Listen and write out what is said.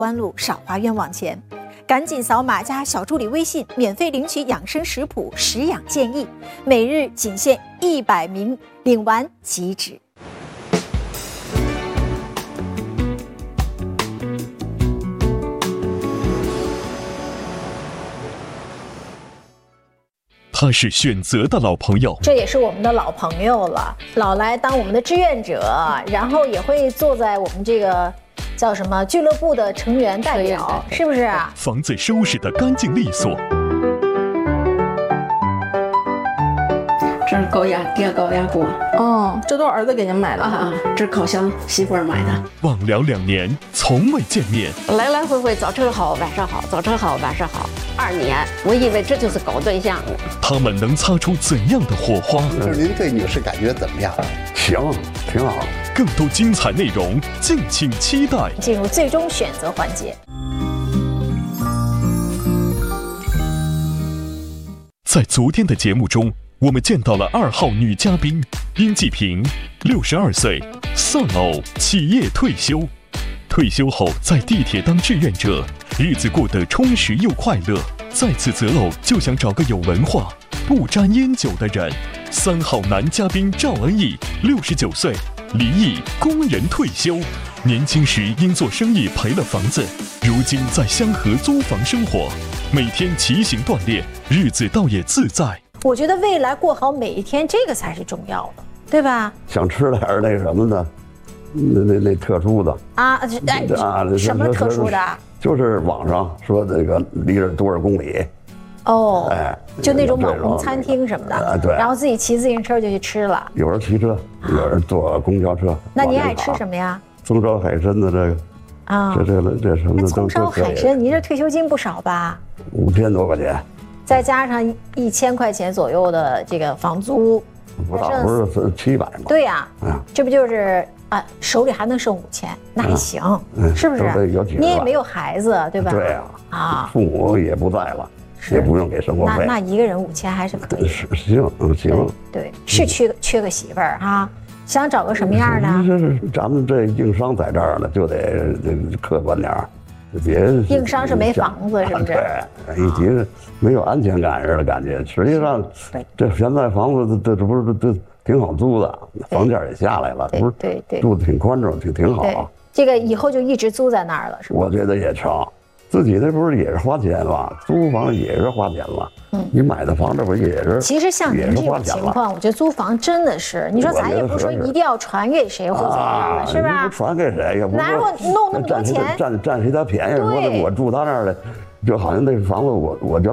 弯路，少花冤枉钱。赶紧扫码加小助理微信，免费领取养生食谱、食养建议，每日仅限100名，领完即止。 他是选择的老朋友， 这也是我们的老朋友了，老来当我们的志愿者，然后也会坐在我们这个叫什么俱乐部的成员代表，是不是啊？ 房子收拾得干净利索。 这是低压高压锅。 哦，这都是儿子给您买的啊，这是烤箱媳妇儿买的。 忘了2年，从未见面， 来来回回早晨好晚上好，早晨好晚上好，2年，我以为这就是搞对象呢。 他们能擦出怎样的火花？ 就是您对女士感觉怎么样？ 行，挺好。 更多精彩内容，敬请期待。 进入最终选择环节。 在昨天的节目中，我们见到了2号女嘉宾殷继平，62岁，丧偶，企业退休。退休后在地铁当志愿者，日子过得充实又快乐。再次择偶就想找个有文化、不沾烟酒的人。3号男嘉宾赵恩义，69岁，离异，工人退休。年轻时因做生意赔了房子，如今在香河租房生活，每天骑行锻炼，日子倒也自在。 我觉得未来过好每一天，这个才是重要的，对吧？ 想吃点那什么的，那特殊的什么特殊的？ 就是网上说这个离着多少公里。 哦，就那种网红餐厅什么的， 对， 然后自己骑自行车就去吃了。 有人骑车，有人坐公交车。 那您爱吃什么呀？ 葱烧海参的这个啊，这什么的都可以。 葱烧海参，您这退休金不少吧 ？5000多块钱， 再加上1000块钱左右的这个房租， 不是700吗？ 对呀，这不就是手里还能剩5000，那还行，是不是？你也没有孩子，对吧？ 对啊，父母也不在了。也不用给生活费， 那一个人5000还是可以。 行， 对，是缺个媳妇儿哈，想找个什么样的？ 是咱们这硬伤在这儿呢，就得客观点儿，别硬伤是没房子，是不是？ 对，以及没有安全感似的感觉。实际上，这现在房子这不是这挺好租的，房价也下来了，不是？对，住的挺宽敞，挺好啊。 这个以后就一直租在那儿了，是吧？ 我觉得也成。自己那不是也是花钱吧？租房也是花钱了。你买的房子不也是？ 其实像您这种情况，我觉得租房真的是，你说咱也不说一定要传给谁或怎么样的，是吧？ 不传给谁呀？ 哪有弄那么多钱？ 占谁的便宜？说我住他那儿的，就好像那房子我